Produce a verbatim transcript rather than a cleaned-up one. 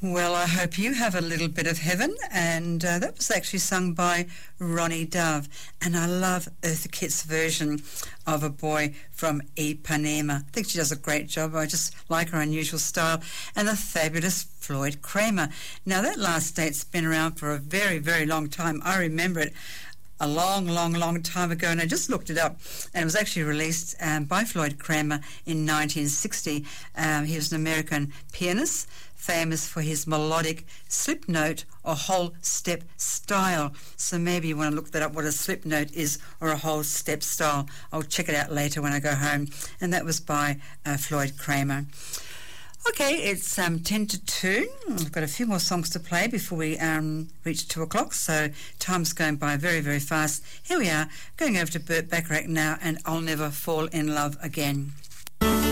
Well, I hope you have a little bit of heaven, and uh, that was actually sung by Ronnie Dove, and I love Eartha Kitt's version of A Boy from Ipanema. I think she does a great job. I just like her unusual style, and the fabulous Floyd Kramer. Now, that last date's been around for a very, very long time. I remember it a long, long, long time ago, and I just looked it up, and it was actually released um, by Floyd Kramer in nineteen sixty. Um, he was an American pianist, famous for his melodic slip note or whole step style. So maybe you want to look that up, what a slip note is or a whole step style. I'll check it out later when I go home. And that was by uh, Floyd Kramer. Okay, it's um, ten to two. I've got a few more songs to play before we um, reach two o'clock, so time's going by very, very fast. Here we are, going over to Burt Bacharach now, and I'll Never Fall in Love Again.